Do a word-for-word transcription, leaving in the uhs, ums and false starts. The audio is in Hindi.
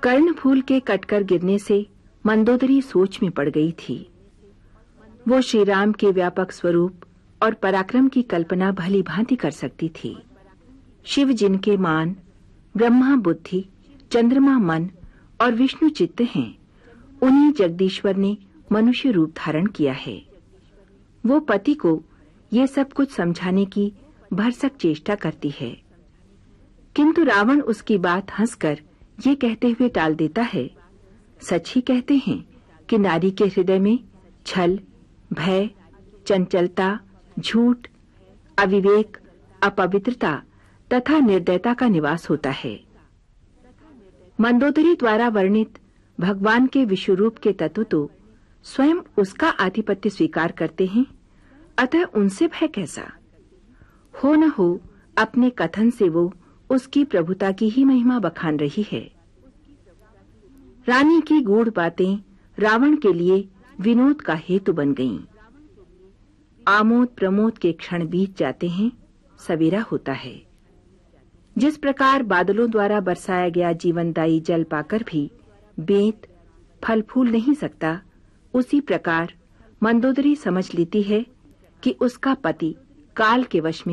कर्णफूल के कटकर गिरने से मंदोदरी सोच में पड़ गई थी। वो श्री राम के व्यापक स्वरूप और पराक्रम की कल्पना भली भांति कर सकती थी। शिव जिनके मान, ब्रह्मा बुद्धि, चंद्रमा मन और विष्णु चित्त हैं, उन्हीं जगदीश्वर ने मनुष्य रूप धारण किया है। वो पति को ये सब कुछ समझाने की भरसक चेष्टा करती है, किंतु रावण उसकी बात हंसकर ये कहते हुए टाल देता है, सच ही कहते हैं कि नारी के हृदय में छल, भय, चंचलता, झूठ, अविवेक, अपवित्रता तथा निर्दयता का निवास होता है। मंदोदरी द्वारा वर्णित भगवान के विश्वरूप के तत्व तो स्वयं उसका आधिपत्य स्वीकार करते हैं, अतः उनसे भय कैसा? हो न हो अपने कथन से वो उसकी प्रभुता की ही महिमा बखान रही है। रानी की गूढ़ बातें रावण के लिए विनोद का हेतु बन गईं। आमोद प्रमोद के क्षण बीत जाते हैं, सवेरा होता है। जिस प्रकार बादलों द्वारा बरसाया गया जीवनदायी जल पाकर भी बेंत फल फूल नहीं सकता, उसी प्रकार मंदोदरी समझ लेती है कि उसका पति काल के वश में